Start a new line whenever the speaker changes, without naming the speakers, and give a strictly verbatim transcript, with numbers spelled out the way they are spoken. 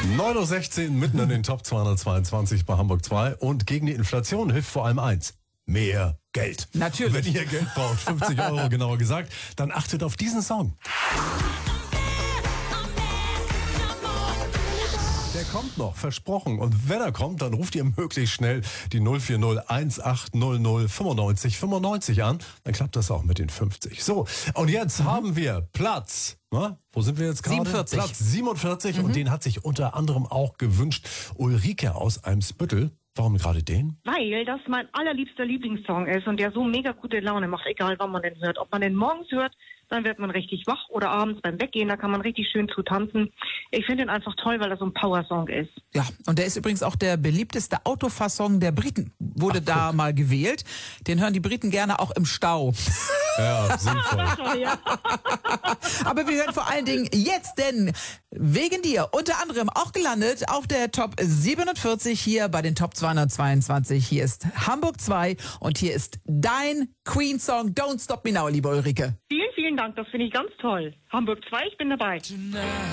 neun Uhr sechzehn, mitten in den Top zweihundertzweiundzwanzig bei Hamburg zwei. Und gegen die Inflation hilft vor allem eins: mehr Geld.
Natürlich.
Und wenn ihr Geld braucht, fünfzig Euro genauer gesagt, dann achtet auf diesen Song. Der kommt noch, versprochen. Und wenn er kommt, dann ruft ihr möglichst schnell die null vier null eins acht null null fünfundneunzig fünfundneunzig an. Dann klappt das auch mit den fünfzig. So, und jetzt mhm. haben wir Platz. Na, wo sind wir jetzt gerade?
siebenundvierzig.
Platz siebenundvierzig.
Mhm.
Und den hat sich unter anderem auch gewünscht Ulrike aus Eimsbüttel. Warum gerade den?
Weil das mein allerliebster Lieblingssong ist und der so mega gute Laune macht, egal wann man den hört. Ob man den morgens hört, dann wird man richtig wach, oder abends beim Weggehen, da kann man richtig schön zu tanzen. Ich finde ihn einfach toll, weil er so ein Power-Song ist.
Ja, und der ist übrigens auch der beliebteste Autofahrsong der Briten. Wurde Ach, da guck. mal gewählt. Den hören die Briten gerne auch im Stau.
Ja, sinnvoll.
Aber wir hören vor allen Dingen jetzt, denn wegen dir unter anderem auch gelandet auf der Top siebenundvierzig hier bei den Top zweihundertzweiundzwanzig. Hier ist Hamburg zwei und hier ist dein Queen-Song Don't Stop Me Now, liebe Ulrike.
Vielen, vielen Dank, das finde ich ganz toll. Hamburg zwei, ich bin dabei.